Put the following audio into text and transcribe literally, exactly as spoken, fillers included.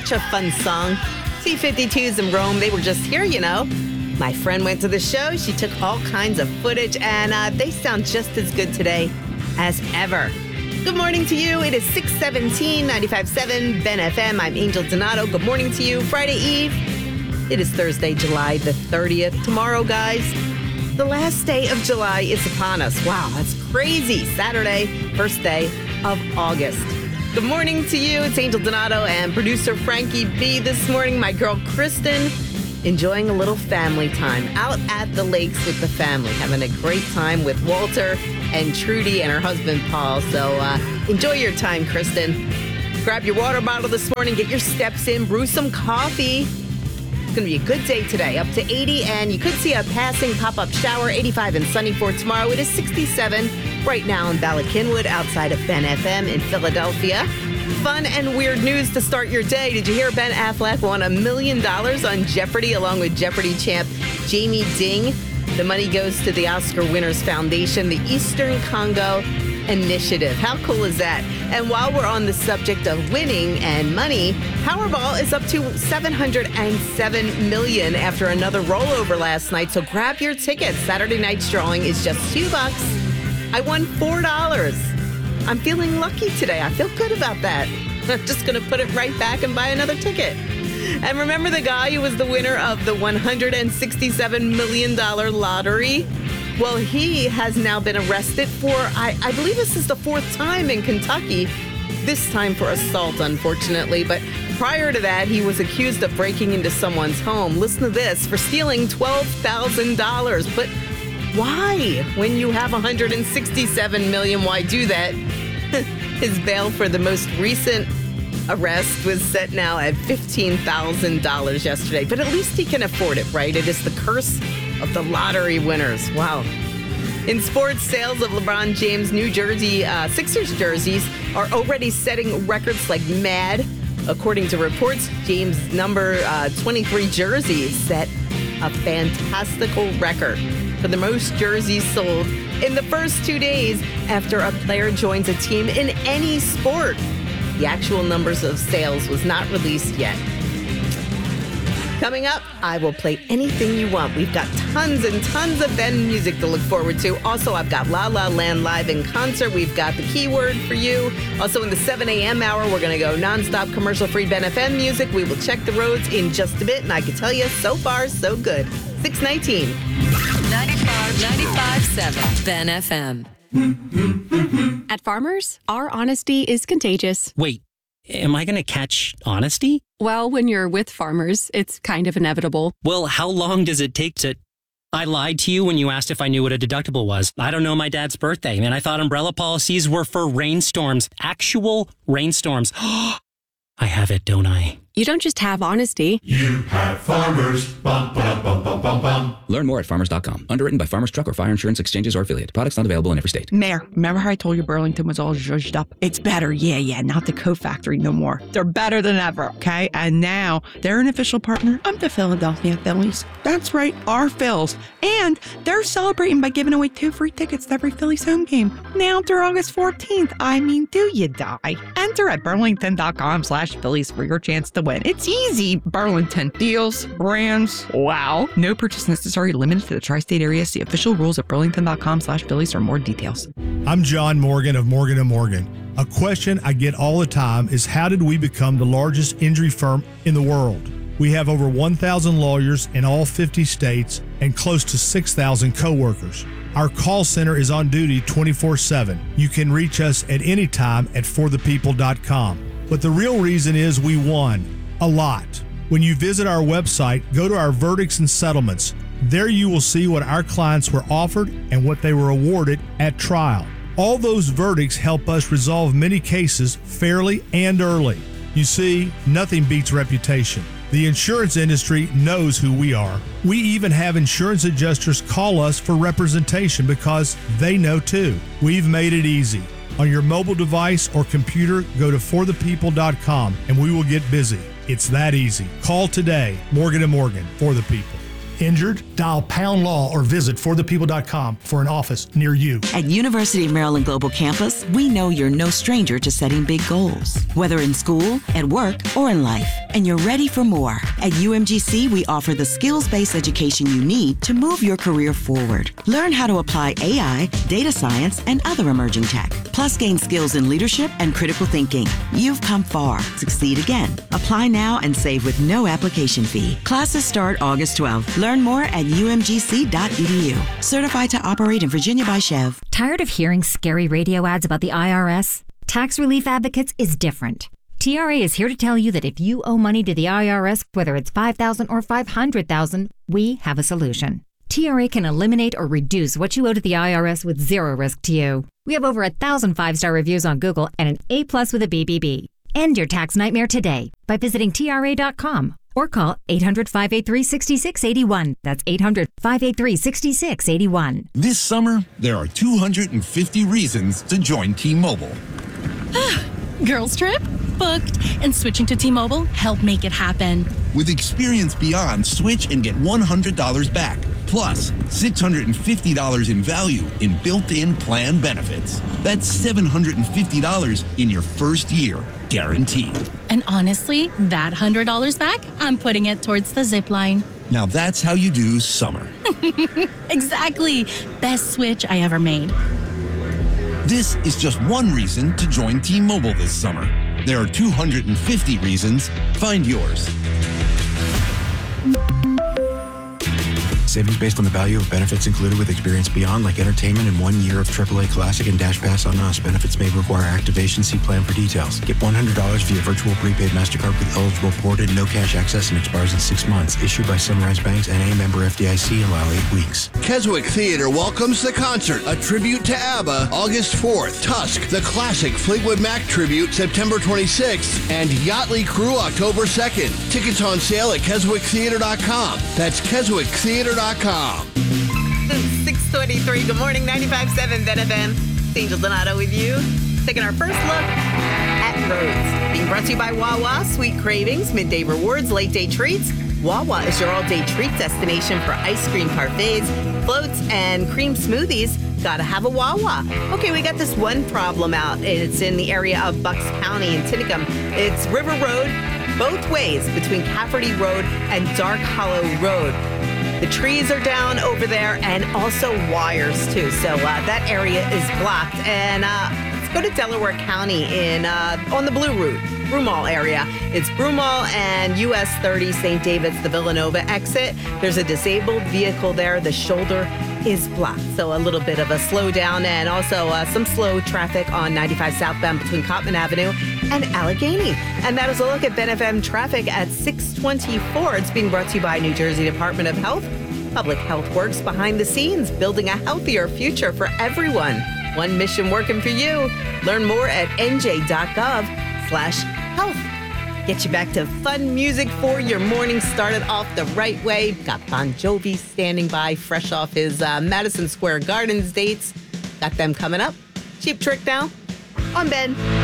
such a fun song. T fifty-twos in Rome, they were just here, you know. My friend went to the show. She took all kinds of footage, and uh, they sound just as good today as ever. Good morning to you. It is six seventeen, ninety-five point seven Ben F M. I'm Angel Donato. Good morning to you. Friday Eve. It is Thursday, July the thirtieth. Tomorrow, guys, the last day of July is upon us. Wow, that's crazy. Saturday, first day of August. Good morning to you. It's Angel Donato and producer Frankie B. This morning, my girl Kristen enjoying a little family time out at the lakes with the family, having a great time with Walter and Trudy and her husband, Paul. So uh, enjoy your time, Kristen. Grab your water bottle this morning, get your steps in, brew some coffee. It's going to be a good day today, up to eighty, and you could see a passing pop-up shower, eighty-five and sunny for tomorrow. It is sixty-seven right now in Bala Cynwyd, outside of Ben F M in Philadelphia. Fun and weird news to start your day. Did you hear Ben Affleck won a million dollars on Jeopardy along with Jeopardy champ Jamie Ding? The money goes to the Oscar Winners Foundation, the Eastern Congo Initiative. How cool is that? And while we're on the subject of winning and money, Powerball is up to seven hundred seven million dollars after another rollover last night. So grab your tickets. Saturday night's drawing is just two bucks. I won four dollars. I'm feeling lucky today. I feel good about that. I'm just going to put it right back and buy another ticket. And remember the guy who was the winner of the one hundred sixty-seven million dollars lottery? Well, he has now been arrested for, I, I believe this is the fourth time in Kentucky, this time for assault, unfortunately. But prior to that, he was accused of breaking into someone's home. Listen to this, for stealing twelve thousand dollars. But why? When you have one hundred sixty-seven million dollars, why do that? His bail for the most recent arrest was set now at fifteen thousand dollars yesterday. But at least he can afford it, right? It is the curse of the lottery winners. Wow. In sports, sales of LeBron James' New Jersey uh, Sixers jerseys are already setting records like mad. According to reports, James' number uh, twenty-three jersey set a fantastical record for the most jerseys sold in the first two days after a player joins a team in any sport. The actual numbers of sales was not released yet. Coming up, I will play anything you want. We've got tons and tons of Ben music to look forward to. Also, I've got La La Land live in concert. We've got the keyword for you. Also, in the seven a.m. hour, we're going to go nonstop commercial-free Ben F M music. We will check the roads in just a bit, and I can tell you, so far, so good. six nineteen. ninety-five, ninety-five point seven Ben F M. At Farmers, our honesty is contagious. Wait, am I going to catch honesty? Well, when you're with Farmers, it's kind of inevitable. Well, how long does it take to... I lied to you when you asked if I knew what a deductible was. I don't know my dad's birthday, and I thought umbrella policies were for rainstorms. Actual rainstorms. I have it, don't I? You don't just have honesty. You have Farmers. Bum, bum, bum, bum, bum, bum. Learn more at farmers dot com. Underwritten by Farmers Truck or Fire Insurance Exchanges or affiliate. Products not available in every state. Mayor, remember how I told you Burlington was all zhuzhed up? It's better. Yeah, yeah. Not the Coat Factory no more. They're better than ever, okay? And now they're an official partner of the Philadelphia Phillies. That's right, our Phils. And they're celebrating by giving away two free tickets to every Phillies home game. Now through August fourteenth. I mean, do you die? Enter at burlington dot com slash Phillies for your chance to win. It's easy. Burlington. Deals, brands, wow. No purchase necessary, limited to the tri-state area. See official rules at burlington dot com slash Phillies for more details. I'm John Morgan of Morgan and Morgan. A question I get all the time is, how did we become the largest injury firm in the world? We have over one thousand lawyers in all fifty states and close to six thousand coworkers. Our call center is on duty twenty-four seven. You can reach us at any time at for the people dot com. But the real reason is we won. A lot. When you visit our website, go to our verdicts and settlements. There you will see what our clients were offered and what they were awarded at trial. All those verdicts help us resolve many cases fairly and early. You see, nothing beats reputation. The insurance industry knows who we are. We even have insurance adjusters call us for representation because they know too. We've made it easy. On your mobile device or computer, go to for the people dot com and we will get busy. It's that easy. Call today. Morgan and Morgan, for the people. Injured? Dial pound law or visit for the people dot com for an office near you. At University of Maryland Global Campus, we know you're no stranger to setting big goals, whether in school, at work, or in life. and you're ready for more. At U M G C, we offer the skills-based education you need to move your career forward. Learn how to apply A I, data science, and other emerging tech. Plus, gain skills in leadership and critical thinking. You've come far. Succeed again. Apply now and save with no application fee. Classes start August twelfth. Learn more at u m g c dot e d u. Certified to operate in Virginia by Chev. Tired of hearing scary radio ads about the I R S? Tax Relief Advocates is different. T R A is here to tell you that if you owe money to the I R S, whether it's five thousand dollars or five hundred thousand dollars, we have a solution. T R A can eliminate or reduce what you owe to the I R S with zero risk to you. We have over a thousand five-star reviews on Google and an A plus with a B B B. End your tax nightmare today by visiting T R A dot com or call eight hundred, five eight three, six six eight one. That's eight hundred, five eight three, six six eight one. This summer, there are two hundred fifty reasons to join T-Mobile. Girls trip? Booked. And switching to T-Mobile helped make it happen. With Experience Beyond, switch and get one hundred dollars back. Plus, six hundred fifty dollars in value in built-in plan benefits. That's seven hundred fifty dollars in your first year, guaranteed. And honestly, that one hundred dollars back, I'm putting it towards the zip line. Now that's how you do summer. Exactly. Best switch I ever made. This is just one reason to join T-Mobile this summer. There are two hundred fifty reasons. Find yours. Savings based on the value of benefits included with Experience Beyond, like entertainment and one year of triple A Classic and Dash Pass on us. Benefits may require activation. See plan for details. Get one hundred dollars via virtual prepaid MasterCard with eligible ported, no cash access, and expires in six months. Issued by Sunrise Banks, N A member F D I C. Allow eight weeks. Keswick Theater welcomes The Concert, a tribute to ABBA, August fourth. Tusk, the classic Fleetwood Mac tribute, September twenty-sixth. And Yachtly Crew, October second. Tickets on sale at keswick theater dot com. That's keswick theater dot com. six twenty-three. Good morning, ninety-five point seven Ben F M. It's Angel Donato with you. Taking our first look at roads. Being brought to you by Wawa, Sweet Cravings, Midday Rewards, Late Day Treats. Wawa is your all-day treat destination for ice cream parfaits, floats, and cream smoothies. Gotta have a Wawa. Okay, we got this one problem out. It's in the area of Bucks County in Tinicum. It's River Road, both ways between Cafferty Road and Dark Hollow Road. The trees are down over there and also wires too. So uh, that area is blocked. And uh, let's go to Delaware County in uh, on the Blue Route, Broomall area. It's Broomall and U S thirty, Saint David's, the Villanova exit. There's a disabled vehicle there. The shoulder is blocked. So a little bit of a slowdown and also uh, some slow traffic on ninety-five southbound between Cotman Avenue and Allegheny. And that is a look at Ben F M traffic at six twenty-four. It's being brought to you by New Jersey Department of Health. Public Health works behind the scenes, building a healthier future for everyone. One mission working for you. Learn more at n j dot gov slash health. Get you back to fun music for your morning. Started off the right way. Got Bon Jovi standing by, fresh off his uh, Madison Square Gardens dates. Got them coming up. Cheap Trick now on Ben.